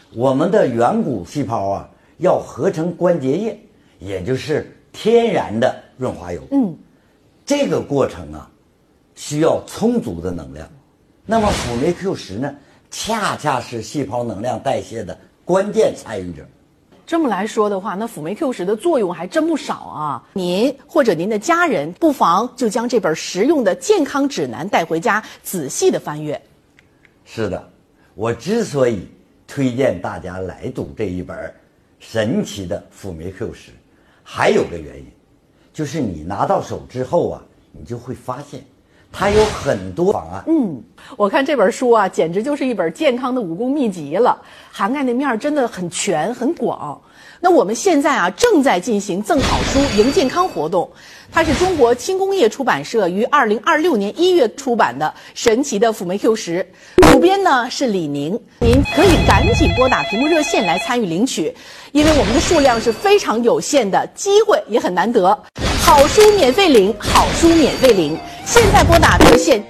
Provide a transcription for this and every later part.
我们的远古细胞啊，要合成关节液，也就是天然的润滑油。这个过程啊，需要充足的能量。那么辅酶 Q10呢，恰恰是细胞能量代谢的关键参与者。 这么来说的话，那辅酶 Q10的作用还真不少啊！您或者您的家人不妨就将这本实用的健康指南带回家，仔细的翻阅。 是的，我之所以推荐大家来读这一本神奇的辅酶 Q10，还有个原因，就是你拿到手之后啊，你就会发现它有很多方案。 我看这本书啊，简直就是一本健康的武功秘籍了，涵盖的面真的很全很广。那我们现在啊，正在进行赠好书赢健康活动，它是中国轻工业出版社于2026年1月出版的神奇的辅酶 Q10，主编呢是李宁。您可以赶紧拨打屏幕热线来参与领取，因为我们的数量是非常有限的，机会也很难得。好书免费领，好书免费领，现在拨打热线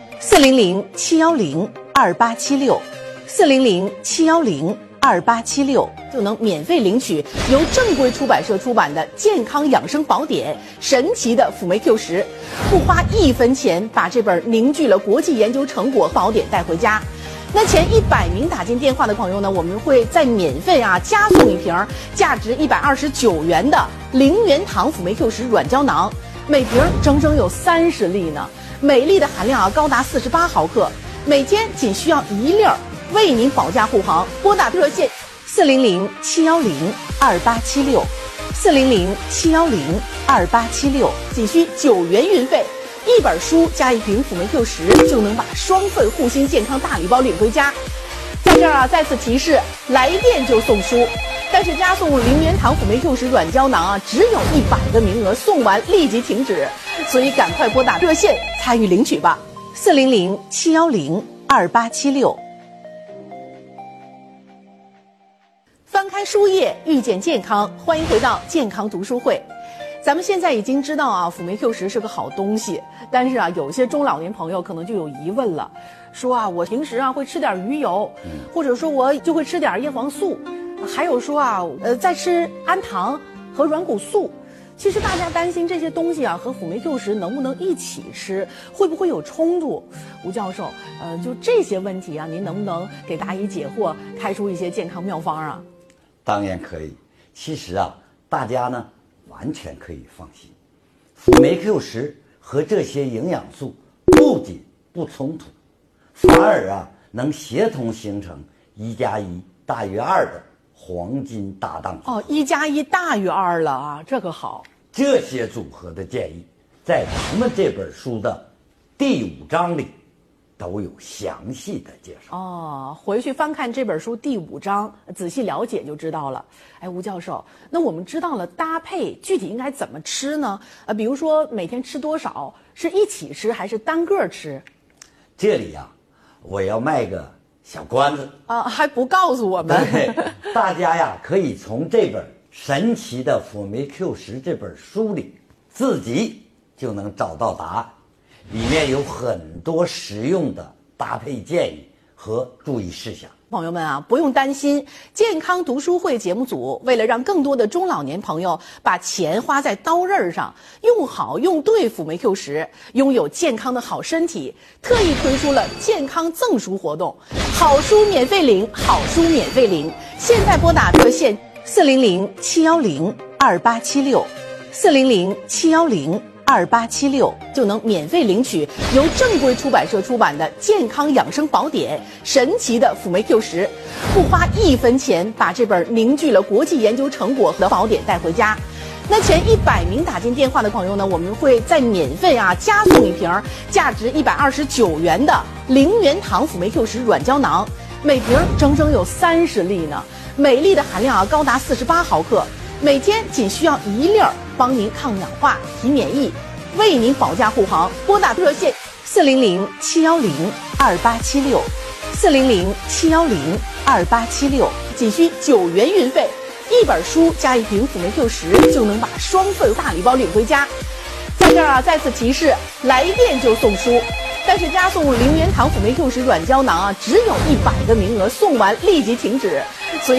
400-710-2876，400-710-2876就能免费领取由正规出版社出版的健康养生宝典神奇的辅酶 Q10，不花1分钱把这本凝聚了国际研究成果宝典带回家。那前100名打进电话的朋友呢，我们会再免费加送一瓶价值129元的0元糖辅酶 Q10软胶囊，每瓶整整有30粒呢，每粒的含量高达48毫克，每天仅需要1粒，为您保驾护航。拨打热线400-710-2876，400-710-2876，仅需9元运费。1本书加1瓶辅酶 Q10，就能把双份护心健康大礼包领回家。在这儿再次提示，来电就送书，但是加送0元糖辅酶 Q10软胶囊只有100个名额，送完立即停止，所以赶快拨打热线参与领取吧。400-710-2876。翻开书页，遇见健康，欢迎回到健康读书会。咱们现在已经知道辅酶 Q10是个好东西，但是有些中老年朋友可能就有疑问了，说我平时会吃点鱼油，或者说我就会吃点叶黄素，还有说再吃氨糖和软骨素。其实大家担心这些东西和辅酶 Q10能不能一起吃，会不会有冲突？吴教授，就这些问题您能不能给答疑解惑，开出一些健康妙方啊？ 当然可以。其实大家呢完全可以放心，辅酶 Q10和这些营养素不仅不冲突，反而能协同形成1+1大于2的黄金搭档组合。 1+1大于2了这个好。 这些组合的建议在咱们这本书的第5章里都有详细的介绍。 回去翻看这本书第5章，仔细了解就知道了。吴教授，那我们知道了搭配，具体应该怎么吃呢？比如说每天吃多少，是一起吃还是单个吃？ 这里我要卖个小关子还不告诉我们？ 对，大家可以从这本神奇的辅酶 Q10这本书里自己就能找到答案。里面有很多实用的搭配建议和注意事项。 朋友们不用担心，健康读书会节目组为了让更多的中老年朋友把钱花在刀刃上，用好用对辅酶 Q10，拥有健康的好身体，特意推出了健康赠书活动，好书免费领，好书免费领，现在拨打热线400-710-2876，400-710-2876就能免费领取由正规出版社出版的健康养生宝典神奇的辅酶 Q10，不花1分钱把这本凝聚了国际研究成果的宝典带回家。那前100名打进电话的朋友呢，我们会再免费加送一瓶价值129元的0元糖辅酶 Q10软胶囊，每瓶整整有30粒呢，每粒的含量高达48毫克，每天仅需要1粒，帮您抗氧化提免疫，为您保驾护航。拨打热线400-710-2876，400-710-2876，仅需9元运费。1本书加1瓶辅酶 Q10，就能把双份大礼包领回家。在这儿再次提示，来电就送书，但是加送0元糖辅酶 Q10软胶囊只有100个名额，送完立即停止，所以